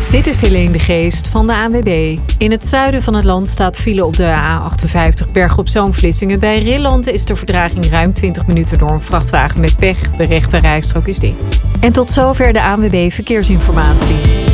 Dit is Helene de Geest van de ANWB. In het zuiden van het land staat file op de A58 Bergen-op-Zoom-Vlissingen. Bij Rilland is de vertraging ruim 20 minuten door een vrachtwagen met pech. De rechterrijstrook is dicht. En tot zover de ANWB Verkeersinformatie.